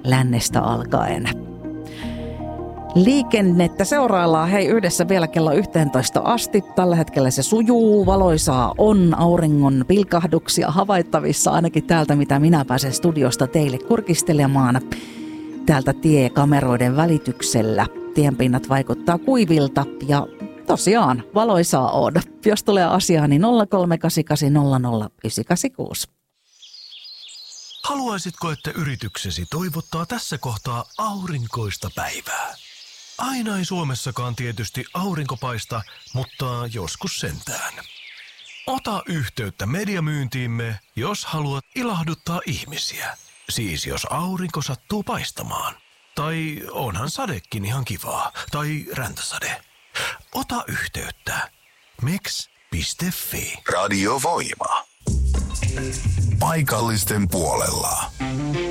lännestä alkaen. Liikennettä seuraillaan yhdessä vielä kello 11 asti. Tällä hetkellä se sujuu, valoisaa on, auringon pilkahduksia havaittavissa ainakin täältä, mitä minä pääsen studiosta teille kurkistelemaan. Täältä tiekameroiden välityksellä tienpinnat vaikuttaa kuivilta ja tosiaan valoisaa on. Jos tulee asiaa, niin 0388000986. Haluaisitko, että yrityksesi toivottaa tässä kohtaa aurinkoista päivää? Aina ei Suomessakaan tietysti aurinko paista, mutta joskus sentään. Ota yhteyttä mediamyyntiimme, jos haluat ilahduttaa ihmisiä. Siis jos aurinko sattuu paistamaan. Tai onhan sadekin ihan kivaa. Tai räntäsade. Ota yhteyttä. Meks.fi. Radio Voima. Paikallisten puolella.